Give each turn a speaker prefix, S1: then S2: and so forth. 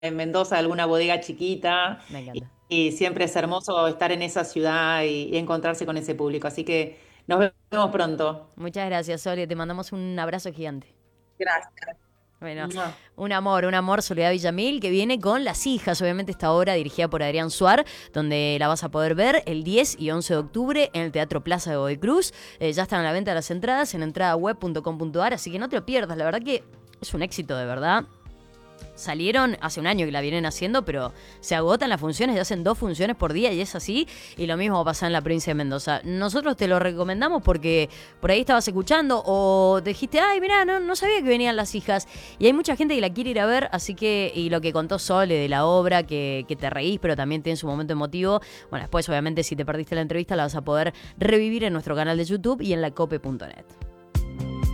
S1: en Mendoza alguna bodega chiquita
S2: Me encanta.
S1: y siempre es hermoso estar en esa ciudad y encontrarse con ese público. Así que nos vemos pronto.
S2: Muchas gracias, Sole. Te mandamos un abrazo gigante.
S1: Gracias.
S2: Bueno,
S1: Mua.
S2: un amor, Soledad Villamil, que viene con Las Hijas, obviamente esta obra dirigida por Adrián Suar, donde la vas a poder ver el 10 y 11 de octubre en el Teatro Plaza de Godoy Cruz. Ya están a la venta las entradas en entradaweb.com.ar, así que no te lo pierdas, la verdad que es un éxito de verdad. Salieron hace un año que la vienen haciendo, pero se agotan las funciones y hacen 2 funciones por día y es así. Y lo mismo va a pasar en la provincia de Mendoza. Nosotros te lo recomendamos porque por ahí estabas escuchando o te dijiste, ay, mirá, no sabía que venían Las Hijas. Y hay mucha gente que la quiere ir a ver, así que, y lo que contó Sole de la obra, que te reís, pero también tiene su momento emotivo. Bueno, después obviamente si te perdiste la entrevista la vas a poder revivir en nuestro canal de YouTube y en lacope.net.